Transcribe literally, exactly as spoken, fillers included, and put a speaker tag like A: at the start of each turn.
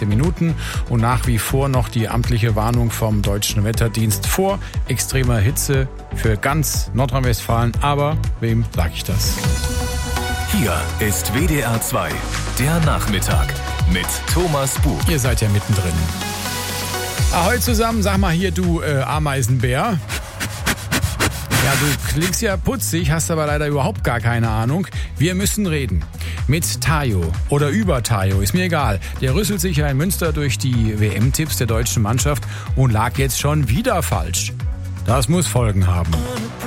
A: sechzehn Minuten und nach wie vor noch die amtliche Warnung vom Deutschen Wetterdienst vor extremer Hitze für ganz Nordrhein-Westfalen. Aber wem sage ich das?
B: Hier ist W D R zwei, der Nachmittag mit Thomas Buch.
A: Ihr seid ja mittendrin. Ahoi zusammen, sag mal hier, du äh, Ameisenbär. Ja, du klingst ja putzig, hast aber leider überhaupt gar keine Ahnung. Wir müssen reden. Mit Tayo oder über Tayo, ist mir egal. Der rüsselt sich ja in Münster durch die W M-Tipps der deutschen Mannschaft und lag jetzt schon wieder falsch. Das muss Folgen haben.